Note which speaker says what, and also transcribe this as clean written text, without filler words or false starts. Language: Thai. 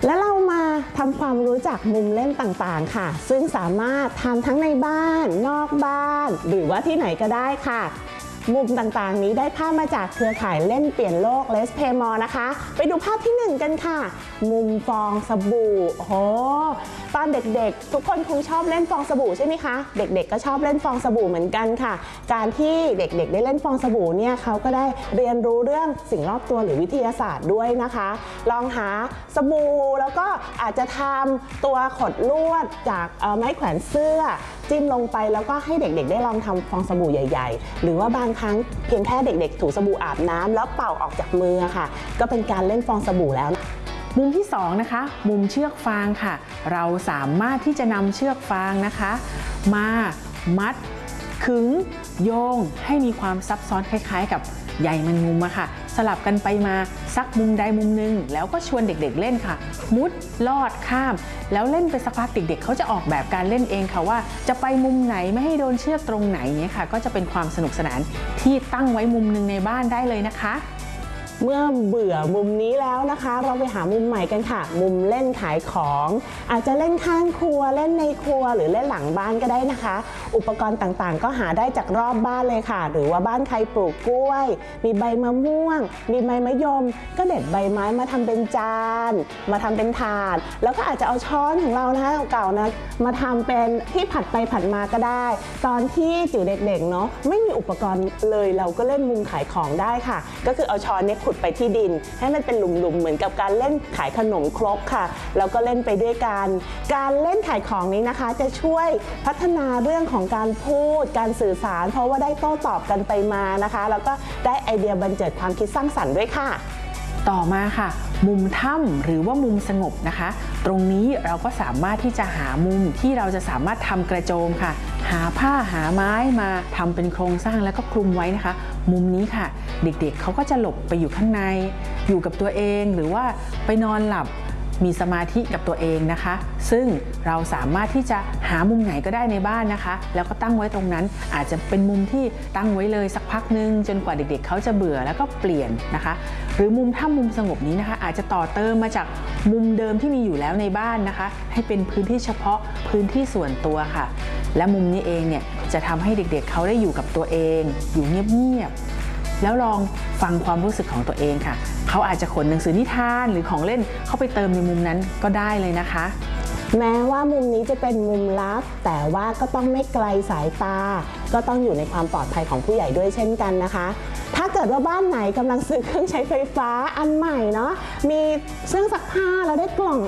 Speaker 1: แล้วเรามาทำความรู้จักมุมเล่นต่างๆค่ะซึ่งสามารถทำทั้งในบ้านนอกบ้านหรือว่าที่ไหนก็ได้ค่ะมุมต่างๆนี้ได้ภาพมาจากเครือข่ายเล่นเปลี่ยนโลกเลสเพย์มอลนะคะไปดูภาพที่1กันค่ะมุมฟองสบู่โอ้โหตอนเด็กๆทุกคนคงชอบเล่นฟองสบู่ใช่ไหมคะเด็กๆก็ชอบเล่นฟองสบู่เหมือนกันค่ะการที่เด็กๆได้เล่นฟองสบู่เนี่ยเขาก็ได้เรียนรู้เรื่องสิ่งรอบตัวหรือวิทยาศาสตร์ด้วยนะคะลองหาสบู่แล้วก็อาจจะทำตัวขดลวดจากไม้แขวนเสื้อจิ้มลงไปแล้วก็ให้เด็กๆได้ลองทำฟองสบู่ใหญ่ๆหรือว่าบางครั้งเพียงแค่เด็กๆถูสบู่อาบน้ำแล้วเป่าออกจากมือค่ะก็เป็นการเล่นฟองสบู่แล้ว
Speaker 2: มุมที่2นะคะมุมเชือกฟางค่ะเราสามารถที่จะนำเชือกฟางนะคะมามัดขึงโยงให้มีความซับซ้อนคล้ายๆกับใยแมงมุมอะค่ะสลับกันไปมาสักมุมใดมุมหนึ่งแล้วก็ชวนเด็กๆเล่นค่ะมุดลอดข้ามแล้วเล่นไปสักพักเด็กๆเขาจะออกแบบการเล่นเองค่ะว่าจะไปมุมไหนไม่ให้โดนเชือกตรงไหนเนี่ยค่ะก็จะเป็นความสนุกสนานที่ตั้งไว้มุมหนึ่งในบ้านได้เลยนะคะ
Speaker 1: เมื่อเบื่อมุมนี้แล้วนะคะเราไปหามุมใหม่กันค่ะมุมเล่นขายของอาจจะเล่นข้างครัวเล่นในครัวหรือเล่นหลังบ้านก็ได้นะคะอุปกรณ์ต่างๆก็หาได้จากรอบบ้านเลยค่ะหรือว่าบ้านใครปลูกกล้วยมีใบมะม่วงมีใบมะยมก็เด็ดใบไม้มาทำเป็นจานมาทำเป็นถาดแล้วก็อาจจะเอาช้อนของเรานะคะเก่าๆนะมาทำเป็นที่ผัดไปผัดมาก็ได้ตอนที่จิ๋วเด็กๆเนาะไม่มีอุปกรณ์เลยเราก็เล่นมุมขายของได้ค่ะก็คือเอาช้อนเนี่ยขุดไปที่ดินให้มันเป็นหลุมๆเหมือนกับการเล่นขายขนมครกค่ะแล้วก็เล่นไปด้วยกันการเล่นขายของนี้นะคะจะช่วยพัฒนาเรื่องของการพูดการสื่อสารเพราะว่าได้โต้ตอบกันไปมานะคะแล้วก็ได้ไอเดียบันเจิดความคิดสร้างสรรค์ด้วยค่ะ
Speaker 2: ต่อมาค่ะมุมถ้ำหรือว่ามุมสงบนะคะตรงนี้เราก็สามารถที่จะหามุมที่เราจะสามารถทำกระโจมค่ะหาผ้าหาไม้มาทำเป็นโครงสร้างแล้วก็คลุมไว้นะคะมุมนี้ค่ะเด็กๆเขาก็จะหลบไปอยู่ข้างในอยู่กับตัวเองหรือว่าไปนอนหลับมีสมาธิกับตัวเองนะคะซึ่งเราสามารถที่จะหามุมไหนก็ได้ในบ้านนะคะแล้วก็ตั้งไว้ตรงนั้นอาจจะเป็นมุมที่ตั้งไว้เลยสักพักนึงจนกว่าเด็กๆเขาจะเบื่อแล้วก็เปลี่ยนนะคะหรือมุมถ้ำมุมสงบนี้นะคะอาจจะต่อเติมมาจากมุมเดิมที่มีอยู่แล้วในบ้านนะคะให้เป็นพื้นที่เฉพาะพื้นที่ส่วนตัวค่ะและมุมนี้เองเนี่ยจะทำให้เด็กๆเขาได้อยู่กับตัวเองอยู่เงียบๆแล้วลองฟังความรู้สึกของตัวเองค่ะเขาอาจจะขนหนังสือนิทานหรือของเล่นเข้าไปเติมในมุมนั้นก็ได้เลยนะคะ
Speaker 1: แม้ว่ามุมนี้จะเป็นมุมลับแต่ว่าก็ต้องไม่ไกลสายตาก็ต้องอยู่ในความปลอดภัยของผู้ใหญ่ด้วยเช่นกันนะคะถ้าเกิดว่าบ้านไหนกำลังซื้อเครื่องใช้ไฟฟ้าอันใหม่เนาะมีเครื่องซักผ้าแล้วได้กล่อง